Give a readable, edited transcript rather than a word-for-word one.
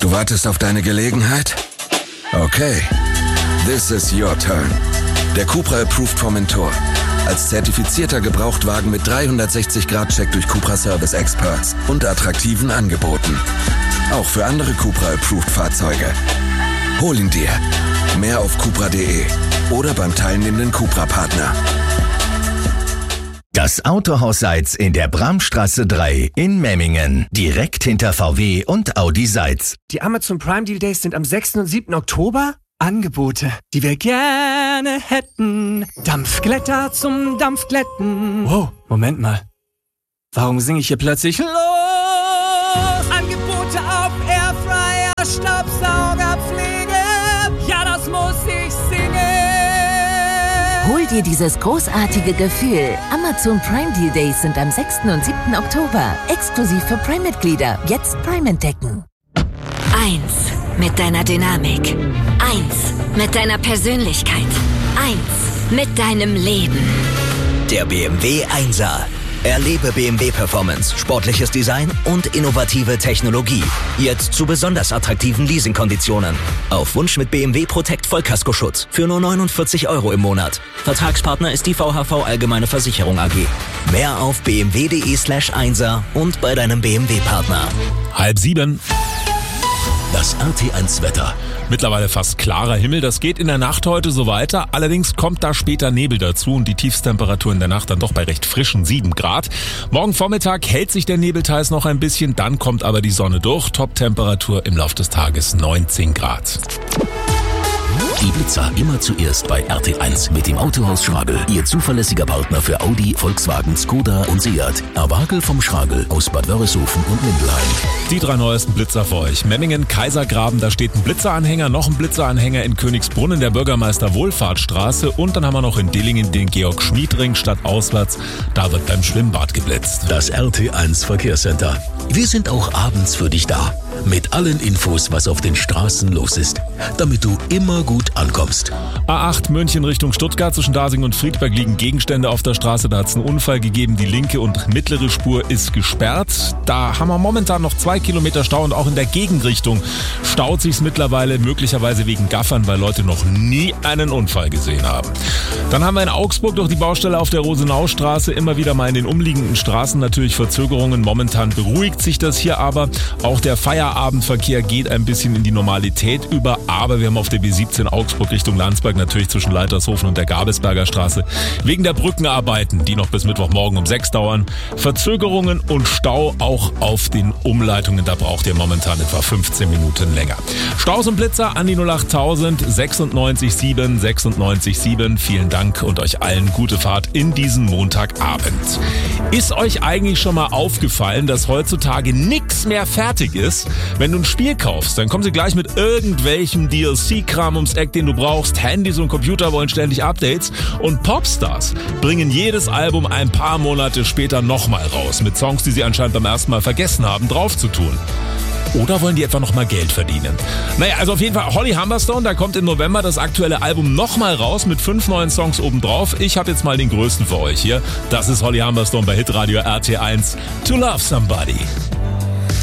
Du wartest auf deine Gelegenheit? Okay, this is your turn. Der Cupra Approved Formentor. Als zertifizierter Gebrauchtwagen mit 360-Grad-Check durch Cupra Service Experts und attraktiven Angeboten. Auch für andere Cupra Approved Fahrzeuge. Hol ihn dir. Mehr auf cupra.de oder beim teilnehmenden Cupra-Partner. Das Autohaus Seitz in der Bramstraße 3 in Memmingen. Direkt hinter VW und Audi Seitz. Die Amazon Prime Deal Days sind am 6. und 7. Oktober. Angebote, die wir gerne hätten. Dampfglätter zum Dampfglätten. Wow, Moment mal. Warum singe ich hier plötzlich los? Angebote auf Airfryer, Staubsaugerpflege. Ja, das muss ich singen. Hol dir dieses großartige Gefühl. Amazon Prime Deal Days sind am 6. und 7. Oktober. Exklusiv für Prime-Mitglieder. Jetzt Prime entdecken. 1 mit deiner Dynamik. 1 mit deiner Persönlichkeit. 1 mit deinem Leben. Der BMW 1er. Erlebe BMW Performance, sportliches Design und innovative Technologie. Jetzt zu besonders attraktiven Leasingkonditionen. Auf Wunsch mit BMW Protect Vollkaskoschutz für nur 49 € im Monat. Vertragspartner ist die VHV Allgemeine Versicherung AG. Mehr auf bmw.de/1er und bei deinem BMW-Partner. 6:30. Das RT1-Wetter. Mittlerweile fast klarer Himmel, das geht in der Nacht heute so weiter. Allerdings kommt da später Nebel dazu und die Tiefstemperatur in der Nacht dann doch bei recht frischen 7 Grad. Morgen Vormittag hält sich der Nebel teils noch ein bisschen, dann kommt aber die Sonne durch. Top-Temperatur im Laufe des Tages 19 Grad. Die Blitzer immer zuerst bei RT1 mit dem Autohaus Schragel. Ihr zuverlässiger Partner für Audi, Volkswagen, Skoda und Seat. Erwagel vom Schragel aus Bad Wörishofen und Mindelheim. Die 3 neuesten Blitzer für euch. Memmingen, Kaisergraben, da steht ein Blitzeranhänger, noch ein Blitzeranhänger in Königsbrunn in der Bürgermeister Wohlfahrtstraße und dann haben wir noch in Dillingen den Georg-Schmied-Ring stadtauswärts. Da wird beim Schwimmbad geblitzt. Das RT1 Verkehrscenter. Wir sind auch abends für dich da. Mit allen Infos, was auf den Straßen los ist, damit du immer gut ankommst. A8 München Richtung Stuttgart, zwischen Dasing und Friedberg liegen Gegenstände auf der Straße. Da hat es einen Unfall gegeben. Die linke und mittlere Spur ist gesperrt. Da haben wir momentan noch 2 Kilometer Stau und auch in der Gegenrichtung staut sich's mittlerweile, möglicherweise wegen Gaffern, weil Leute noch nie einen Unfall gesehen haben. Dann haben wir in Augsburg durch die Baustelle auf der Rosenaustraße immer wieder mal in den umliegenden Straßen natürlich Verzögerungen. Momentan beruhigt sich das hier aber. Auch der Feierabendverkehr geht ein bisschen in die Normalität über, aber wir haben auf der B17 Augsburg Richtung Landsberg natürlich zwischen Leitershofen und der Gabelsberger Straße wegen der Brückenarbeiten, die noch bis Mittwochmorgen um 6 dauern, Verzögerungen und Stau auch auf den Umleitungen. Da braucht ihr momentan etwa 15 Minuten länger. Staus und Blitzer an die 08000 96 7 96 7. Vielen Dank und euch allen gute Fahrt in diesem Montagabend. Ist euch eigentlich schon mal aufgefallen, dass heutzutage nichts mehr fertig ist? Wenn du ein Spiel kaufst, dann kommen sie gleich mit irgendwelchem DLC-Kram ums Eck, den du brauchst. Handys und Computer wollen ständig Updates. Und Popstars bringen jedes Album ein paar Monate später nochmal raus. Mit Songs, die sie anscheinend beim ersten Mal vergessen haben, drauf zu tun. Oder wollen die etwa nochmal Geld verdienen? Naja, also auf jeden Fall Holly Humberstone, da kommt im November das aktuelle Album nochmal raus mit 5 neuen Songs obendrauf. Ich habe jetzt mal den größten für euch hier. Das ist Holly Humberstone bei Hitradio RT1. To Love Somebody.